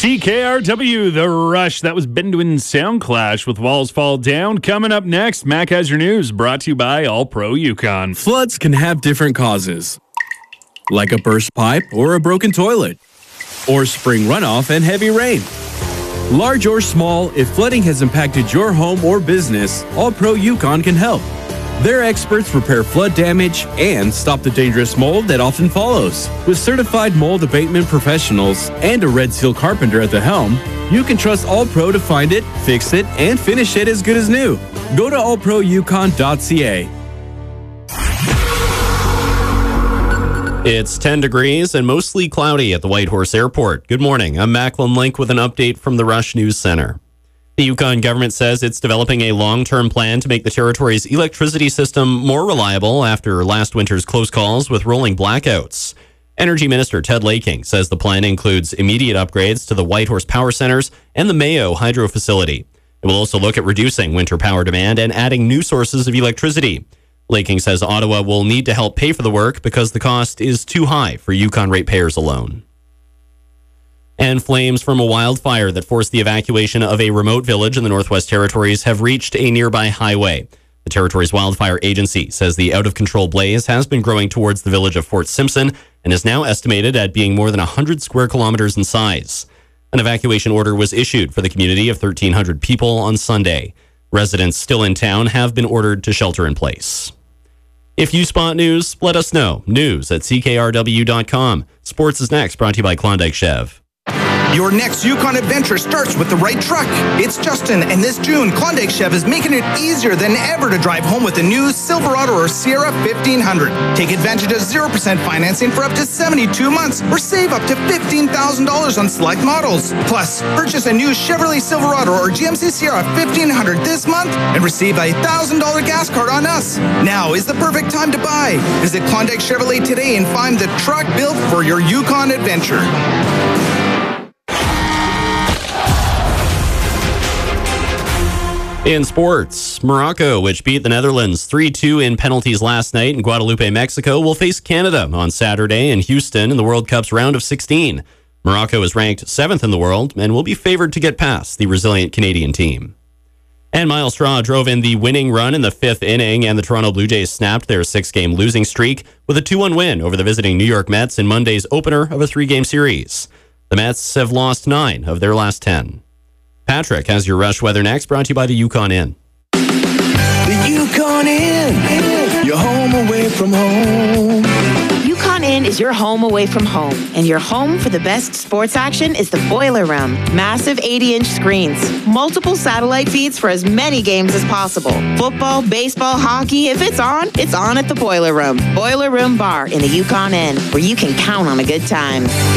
CKRW, The Rush. That was Benduin Sound Clash with Walls Fall Down. Coming up next, Mac has your news, brought to you by All Pro Yukon. Floods can have different causes, like a burst pipe or a broken toilet, or spring runoff and heavy rain. Large or small, if flooding has impacted your home or business, All Pro Yukon can help. Their experts repair flood damage and stop the dangerous mold that often follows. With certified mold abatement professionals and a Red Seal carpenter at the helm, you can trust All Pro to find it, fix it, and finish it as good as new. Go to allproyukon.ca. It's 10 degrees and mostly cloudy at the Whitehorse Airport. Good morning. I'm Macklin Link with an update from the Rush News Center. The Yukon government says it's developing a long-term plan to make the territory's electricity system more reliable after last winter's close calls with rolling blackouts. Energy Minister Ted Laking says the plan includes immediate upgrades to the Whitehorse power centers and the Mayo hydro facility. It will also look at reducing winter power demand and adding new sources of electricity. Laking says Ottawa will need to help pay for the work because the cost is too high for Yukon ratepayers alone. And flames from a wildfire that forced the evacuation of a remote village in the Northwest Territories have reached a nearby highway. The Territories Wildfire Agency says the out-of-control blaze has been growing towards the village of Fort Simpson and is now estimated at being more than 100 square kilometers in size. An evacuation order was issued for the community of 1,300 people on Sunday. Residents still in town have been ordered to shelter in place. If you spot news, let us know. News at CKRW.com. Sports is next, brought to you by Klondike Chev. Your next Yukon adventure starts with the right truck. It's Justin, and this June, Klondike Chev is making it easier than ever to drive home with the new Silverado or Sierra 1500. Take advantage of 0% financing for up to 72 months, or save up to $15,000 on select models. Plus, purchase a new Chevrolet Silverado or GMC Sierra 1500 this month and receive a $1,000 gas card on us. Now is the perfect time to buy. Visit Klondike Chevrolet today and find the truck built for your Yukon adventure. In sports, Morocco, which beat the Netherlands 3-2 in penalties last night in Guadalupe, Mexico, will face Canada on Saturday in Houston in the World Cup's round of 16. Morocco is ranked 7th in the world and will be favored to get past the resilient Canadian team. And Myles Straw drove in the winning run in the 5th inning, and the Toronto Blue Jays snapped their 6-game losing streak with a 2-1 win over the visiting New York Mets in Monday's opener of a 3-game series. The Mets have lost 9 of their last 10. Patrick has your Rush weather next, brought to you by the Yukon Inn. The Yukon Inn, your home away from home. Yukon Inn is your home away from home, and your home for the best sports action is the Boiler Room. Massive 80-inch screens, multiple satellite feeds for as many games as possible. Football, baseball, hockey, if it's on at the Boiler Room. Boiler Room Bar in the Yukon Inn, where you can count on a good time.